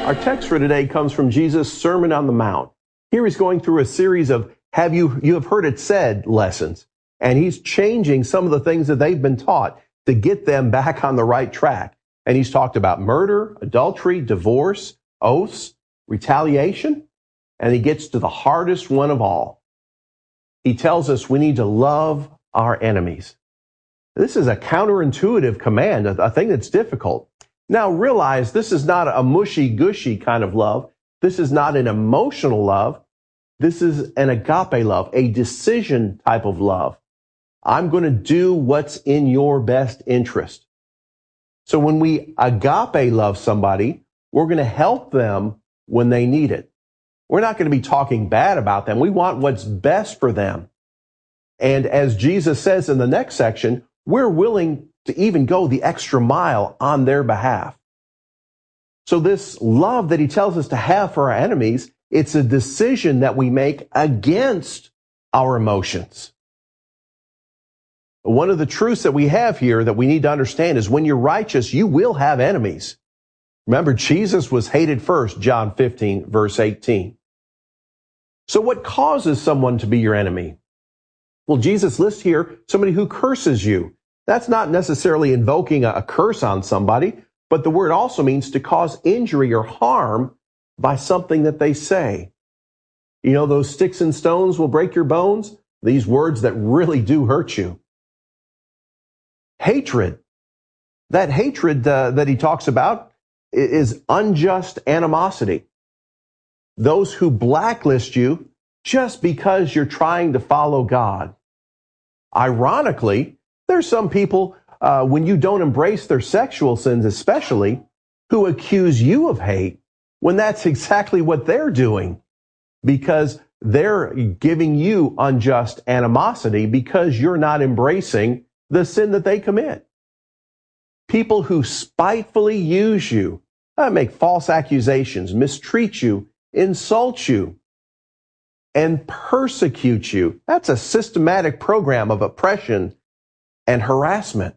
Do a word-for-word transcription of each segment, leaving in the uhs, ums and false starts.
Our text for today comes from Jesus' Sermon on the Mount. Here he's going through a series of have you, you have heard it said lessons. And he's changing some of the things that they've been taught to get them back on the right track. And he's talked about murder, adultery, divorce, oaths, retaliation. And he gets to the hardest one of all. He tells us we need to love our enemies. This is a counterintuitive command, a thing that's difficult. Now realize this is not a mushy-gushy kind of love. This is not an emotional love. This is an agape love, a decision type of love. I'm going to do what's in your best interest. So when we agape love somebody, we're going to help them when they need it. We're not going to be talking bad about them. We want what's best for them. And as Jesus says in the next section, we're willing to even go the extra mile on their behalf. So this love that he tells us to have for our enemies, it's a decision that we make against our emotions. One of the truths that we have here that we need to understand is when you're righteous, you will have enemies. Remember, Jesus was hated first, John fifteen, verse eighteen. So what causes someone to be your enemy? Well, Jesus lists here somebody who curses you. That's not necessarily invoking a curse on somebody, but the word also means to cause injury or harm by something that they say. You know, those sticks and stones will break your bones. These words that really do hurt you. Hatred. That hatred uh, that he talks about is unjust animosity. Those who blacklist you just because you're trying to follow God. Ironically, there's some people, uh, when you don't embrace their sexual sins especially, who accuse you of hate when that's exactly what they're doing because they're giving you unjust animosity because you're not embracing the sin that they commit. People who spitefully use you, uh, make false accusations, mistreat you, insult you, and persecute you. That's a systematic program of oppression and harassment.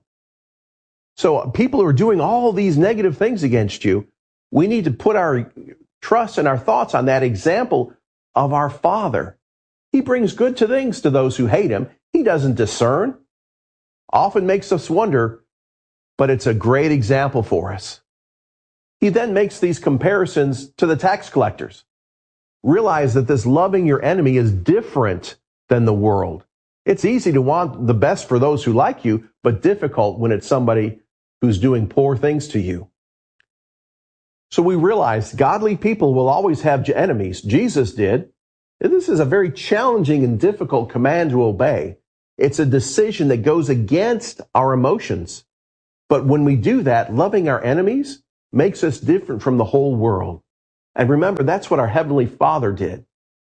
So people who are doing all these negative things against you, we need to put our trust and our thoughts on that example of our Father. He brings good to things to those who hate him. He doesn't discern. Often makes us wonder, but it's a great example for us. He then makes these comparisons to the tax collectors. Realize that this loving your enemy is different than the world. It's easy to want the best for those who like you, but difficult when it's somebody who's doing poor things to you. So we realize godly people will always have enemies. Jesus did. This is a very challenging and difficult command to obey. It's a decision that goes against our emotions. But when we do that, loving our enemies makes us different from the whole world. And remember, that's what our Heavenly Father did.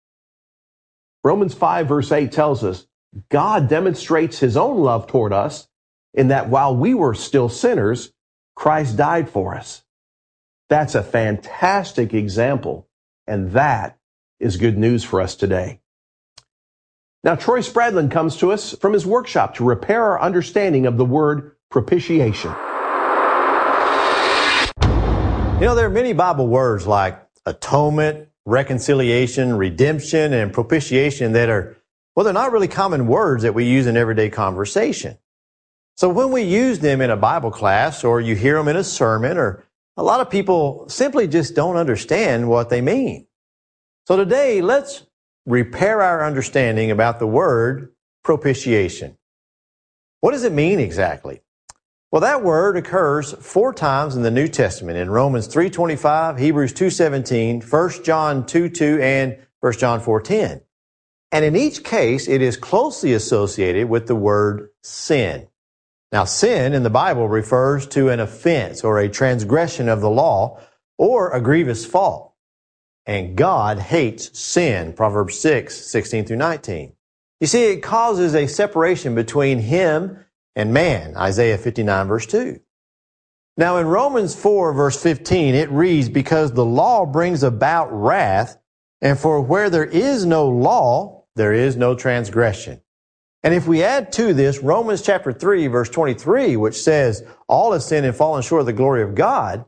Romans five verse eight tells us, God demonstrates his own love toward us in that while we were still sinners, Christ died for us. That's a fantastic example, and that is good news for us today. Now, Troy Spradlin comes to us from his workshop to repair our understanding of the word propitiation. You know, there are many Bible words like atonement, reconciliation, redemption, and propitiation that are, well, they're not really common words that we use in everyday conversation. So when we use them in a Bible class or you hear them in a sermon, or a lot of people simply just don't understand what they mean. So today, let's repair our understanding about the word propitiation. What does it mean exactly? Well, that word occurs four times in the New Testament, in Romans three twenty-five, Hebrews two seventeen, First John two two, and First John four ten. And in each case, it is closely associated with the word sin. Now, sin in the Bible refers to an offense or a transgression of the law or a grievous fault. And God hates sin, Proverbs six sixteen through nineteen. You see, it causes a separation between Him and man, Isaiah fifty-nine verse two. Now in Romans four verse fifteen, it reads, because the law brings about wrath, and for where there is no law, there is no transgression. And if we add to this Romans chapter three verse twenty-three, which says, all have sinned and fallen short of the glory of God,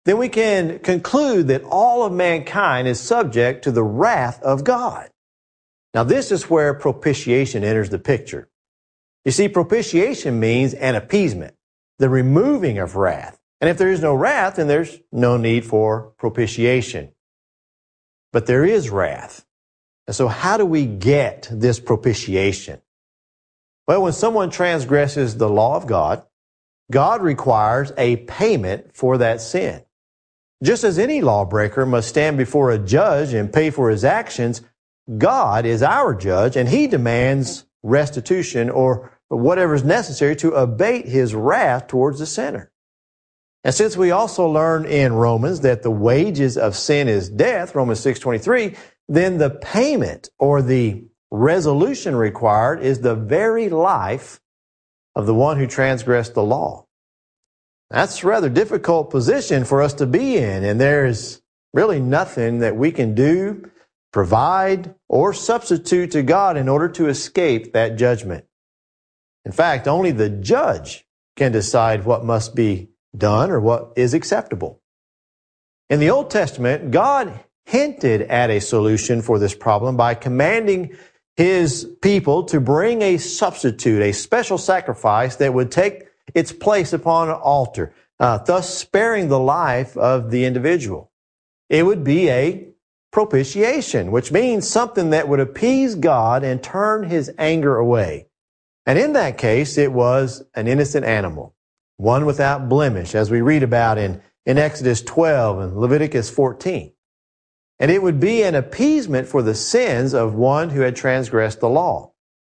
then we can conclude that all of mankind is subject to the wrath of God. Now, this is where propitiation enters the picture. You see, propitiation means an appeasement, the removing of wrath. And if there is no wrath, then there's no need for propitiation. But there is wrath. And so how do we get this propitiation? Well, when someone transgresses the law of God, God requires a payment for that sin. Just as any lawbreaker must stand before a judge and pay for his actions, God is our judge, and He demands restitution or whatever is necessary to abate His wrath towards the sinner. And since we also learn in Romans that the wages of sin is death, Romans six twenty-three, then the payment or the resolution required is the very life of the one who transgressed the law. That's a rather difficult position for us to be in, and there's really nothing that we can do, provide, or substitute to God in order to escape that judgment. In fact, only the judge can decide what must be done or what is acceptable. In the Old Testament, God hinted at a solution for this problem by commanding His people to bring a substitute, a special sacrifice that would take its place upon an altar, uh, thus sparing the life of the individual. It would be a propitiation, which means something that would appease God and turn His anger away. And in that case, it was an innocent animal, one without blemish, as we read about in, in Exodus twelve and Leviticus fourteen. And it would be an appeasement for the sins of one who had transgressed the law.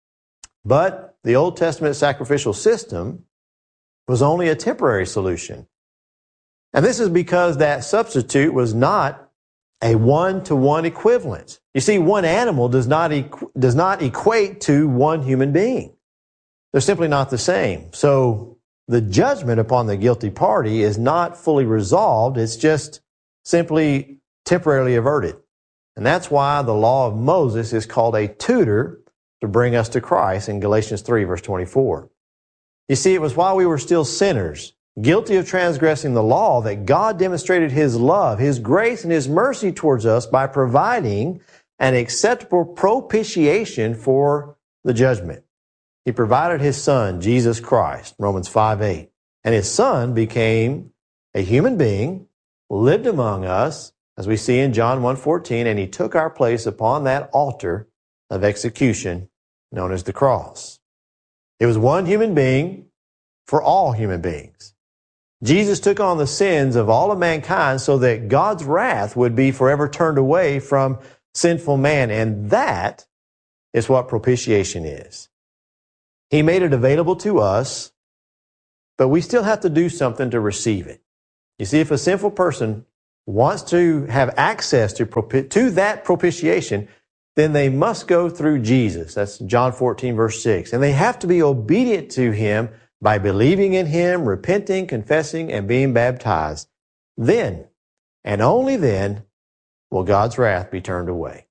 But the Old Testament sacrificial system was only a temporary solution. And this is because that substitute was not a one-to-one equivalent. You see, one animal does not equ- does not equate to one human being. They're simply not the same. So the judgment upon the guilty party is not fully resolved. It's just simply temporarily averted. And that's why the law of Moses is called a tutor to bring us to Christ in Galatians three, verse twenty-four. You see, it was while we were still sinners, guilty of transgressing the law, that God demonstrated His love, His grace, and His mercy towards us by providing an acceptable propitiation for the judgment. He provided His Son, Jesus Christ, Romans five eight. And His Son became a human being, lived among us, as we see in John one fourteen, and He took our place upon that altar of execution known as the cross. It was one human being for all human beings. Jesus took on the sins of all of mankind so that God's wrath would be forever turned away from sinful man. And that is what propitiation is. He made it available to us, but we still have to do something to receive it. You see, if a sinful person wants to have access to, propi- to that propitiation, then they must go through Jesus. That's John fourteen, verse six. And they have to be obedient to Him by believing in Him, repenting, confessing, and being baptized. Then, and only then, will God's wrath be turned away.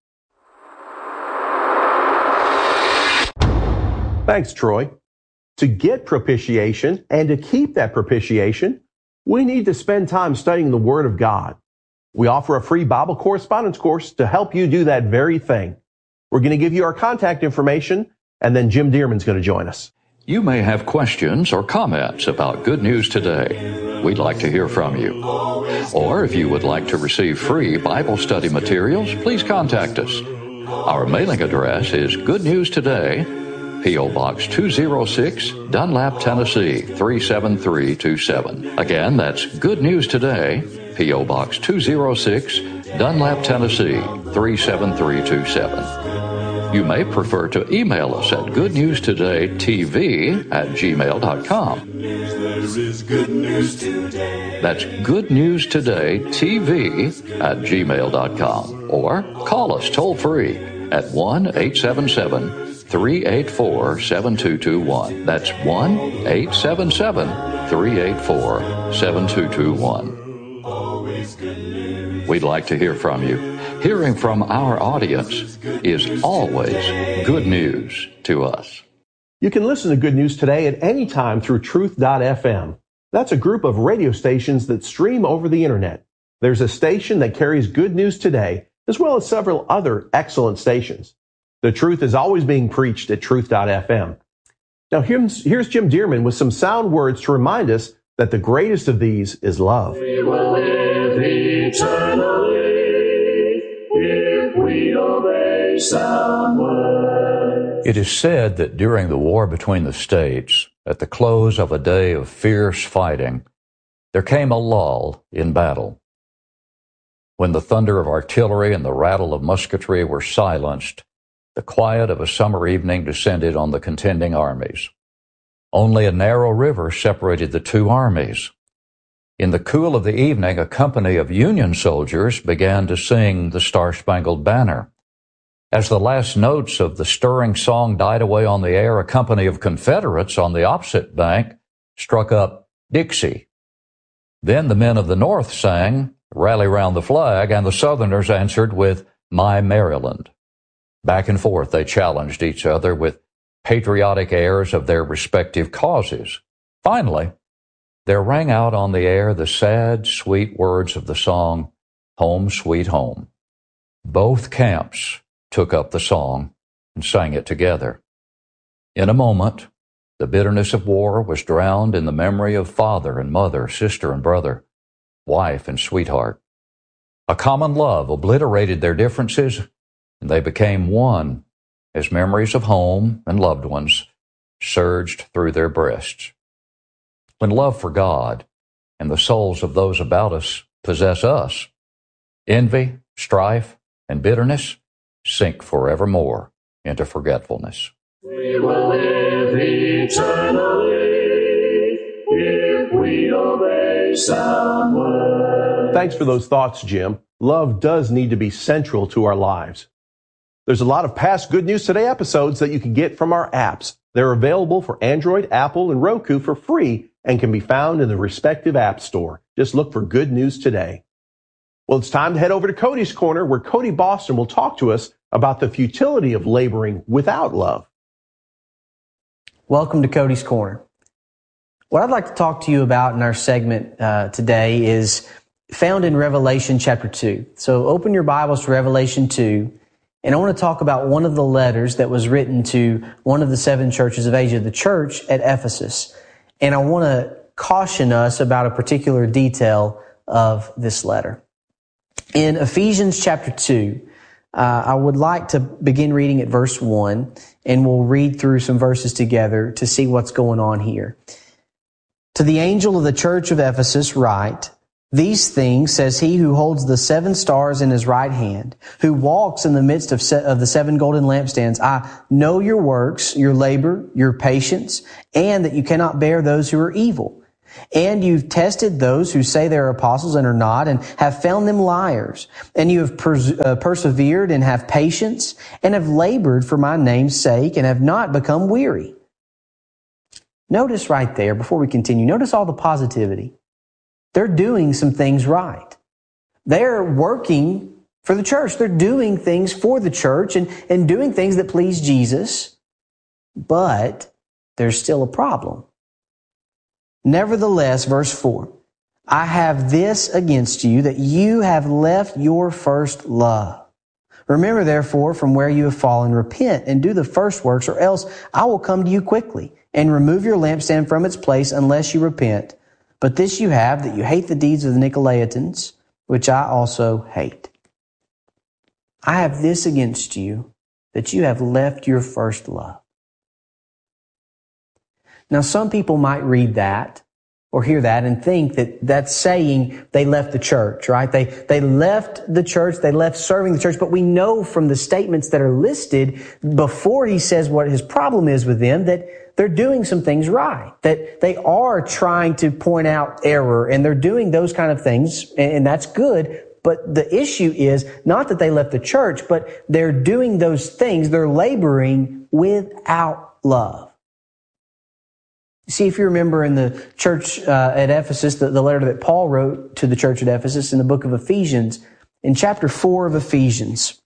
Thanks, Troy. To get propitiation and to keep that propitiation, we need to spend time studying the Word of God. We offer a free Bible correspondence course to help you do that very thing. We're going to give you our contact information, and then Jim Dearman's going to join us. You may have questions or comments about Good News Today. We'd like to hear from you. Or if you would like to receive free Bible study materials, please contact us. Our mailing address is Good News Today, P O. Box two oh six, Dunlap, Tennessee, three seven three two seven. Again, that's Good News Today, P O. Box two oh six, Dunlap, Tennessee, three seven three two seven. You may prefer to email us at goodnewstodaytv at gmail dot com. That's goodnewstodaytv at gmail dot com. Or call us toll free at one eight seven seven, three eight four, seven two two one. That's one eight seven seven, three eight four, seven two two one. We'd like to hear from you. Hearing from our audience is always good news to us. You can listen to Good News Today at any time through truth dot f m. That's a group of radio stations that stream over the internet. There's a station that carries Good News Today, as well as several other excellent stations. The truth is always being preached at truth dot f m. Now here's, here's Jim Dearman with some sound words to remind us that the greatest of these is love. We will live eternally if we obey sound words. It is said that during the war between the states, at the close of a day of fierce fighting, there came a lull in battle. When the thunder of artillery and the rattle of musketry were silenced, the quiet of a summer evening descended on the contending armies. Only a narrow river separated the two armies. In the cool of the evening, a company of Union soldiers began to sing the Star-Spangled Banner. As the last notes of the stirring song died away on the air, a company of Confederates on the opposite bank struck up Dixie. Then the men of the North sang, Rally Round the Flag, and the Southerners answered with My Maryland. Back and forth they challenged each other with patriotic airs of their respective causes. Finally, there rang out on the air the sad, sweet words of the song, Home, Sweet Home. Both camps took up the song and sang it together. In a moment, the bitterness of war was drowned in the memory of father and mother, sister and brother, wife and sweetheart. A common love obliterated their differences, and they became one as memories of home and loved ones surged through their breasts. When love for God and the souls of those about us possess us, envy, strife, and bitterness sink forevermore into forgetfulness. We will live eternally if we obey sound words. Thanks for those thoughts, Jim. Love does need to be central to our lives. There's a lot of past Good News Today episodes that you can get from our apps. They're available for Android, Apple, and Roku for free and can be found in the respective app store. Just look for Good News Today. Well, it's time to head over to Cody's Corner, where Cody Boston will talk to us about the futility of laboring without love. Welcome to Cody's Corner. What I'd like to talk to you about in our segment uh, today is found in Revelation chapter two. So open your Bibles to Revelation two, and I want to talk about one of the letters that was written to one of the seven churches of Asia, the church at Ephesus. And I want to caution us about a particular detail of this letter. In Ephesians chapter two, uh, I would like to begin reading at verse one, and we'll read through some verses together to see what's going on here. To the angel of the church of Ephesus write, These things says he who holds the seven stars in his right hand, who walks in the midst of, se- of the seven golden lampstands. I know your works, your labor, your patience, and that you cannot bear those who are evil. And you've tested those who say they're apostles and are not, and have found them liars. And you have pers- uh, persevered and have patience, and have labored for my name's sake, and have not become weary. Notice right there, before we continue, notice all the positivity. They're doing some things right. They're working for the church. They're doing things for the church and, and doing things that please Jesus. But there's still a problem. Nevertheless, verse four, I have this against you, that you have left your first love. Remember, therefore, from where you have fallen, repent and do the first works, or else I will come to you quickly and remove your lampstand from its place unless you repent. But this you have, that you hate the deeds of the Nicolaitans, which I also hate. I have this against you, that you have left your first love. Now, some people might read that or hear that and think that that's saying they left the church, right? They, they left the church, they left serving the church, but we know from the statements that are listed before he says what his problem is with them that they're doing some things right, that they are trying to point out error, and they're doing those kind of things, and that's good. But the issue is not that they left the church, but they're doing those things, they're laboring without love. See, if you remember in the church uh, at Ephesus, the, the letter that Paul wrote to the church at Ephesus in the book of Ephesians, in chapter four of Ephesians,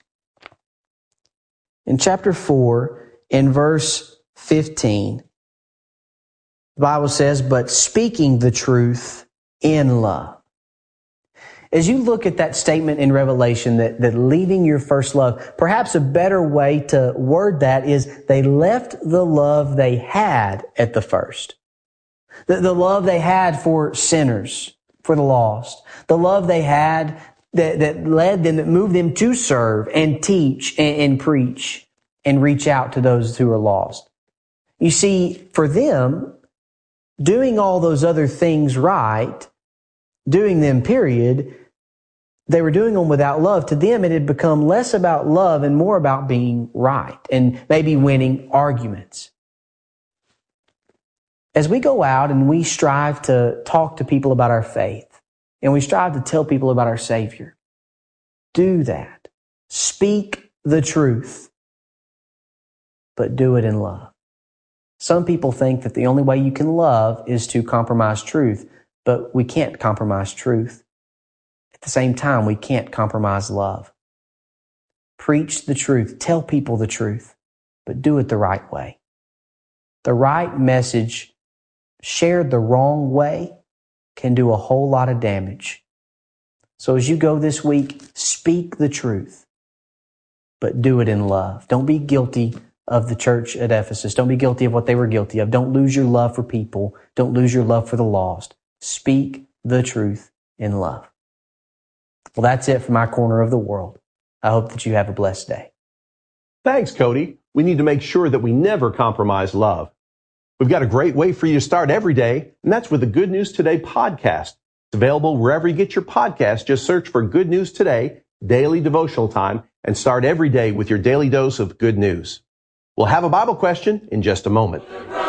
in chapter four, in verse fifteen, The Bible says, but speaking the truth in love. As you look at that statement in Revelation that, that leaving your first love, perhaps a better way to word that is they left the love they had at the first. The, the love they had for sinners, for the lost. The love they had that, that led them, that moved them to serve and teach and, and preach and reach out to those who are lost. You see, for them, doing all those other things right, doing them period, they were doing them without love. To them, it had become less about love and more about being right and maybe winning arguments. As we go out and we strive to talk to people about our faith and we strive to tell people about our Savior, do that. Speak the truth, but do it in love. Some people think that the only way you can love is to compromise truth, but we can't compromise truth. At the same time, we can't compromise love. Preach the truth. Tell people the truth, but do it the right way. The right message shared the wrong way can do a whole lot of damage. So as you go this week, speak the truth, but do it in love. Don't be guilty of the church at Ephesus. Don't be guilty of what they were guilty of. Don't lose your love for people. Don't lose your love for the lost. Speak the truth in love. Well, that's it from our corner of the world. I hope that you have a blessed day. Thanks, Cody. We need to make sure that we never compromise love. We've got a great way for you to start every day, and that's with the Good News Today podcast. It's available wherever you get your podcast. Just search for Good News Today, daily devotional time, and start every day with your daily dose of good news. We'll have a Bible question in just a moment.